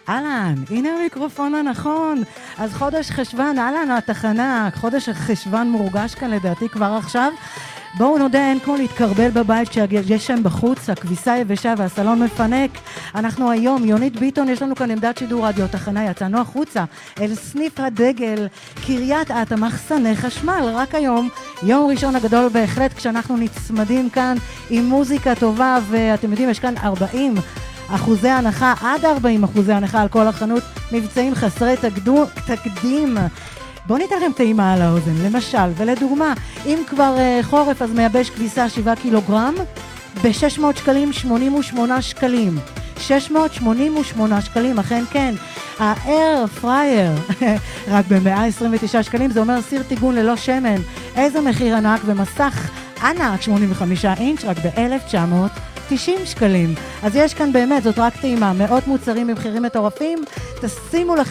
אהלן, הנה המיקרופון הנכון. אז חודש חשבן, אהלן התחנה, חודש חשבן מורגש כאן לדעתי כבר עכשיו. בואו נודה, אין כמו להתקרבל בבית שיש שם בחוץ, הכביסה יבשה והסלון מפנק. אנחנו היום, יונית ביטון, יש לנו כאן עמדת שידור רדיו תחנה, יצאנו החוצה אל סניף הדגל, קריית אתא, מחסני חשמל. רק היום, יום ראשון הגדול בהחלט, כשאנחנו נצמדים כאן עם מוזיקה טובה, ואתם יודעים, יש כאן 40% הנחה, עד 40% הנחה על כל החנות, מבצעים חסרי תקדים. בואו ניתן לכם טעימה על האוזן, למשל, ולדוגמה, אם כבר חורף אז מייבש כביסה 7 קילוגרם, ב-600 שקלים, 88 שקלים. 688 שקלים, אכן כן. האר פרייר, רק ב-129 שקלים, זה אומר סיר טיגון ללא שמן. איזה מחיר ענק, ומסך ענק, 85 אינץ', רק ב-1990 שקלים. אז יש כאן באמת, זאת רק טעימה, מאות מוצרים במחירים מטורפים, תשימו לכם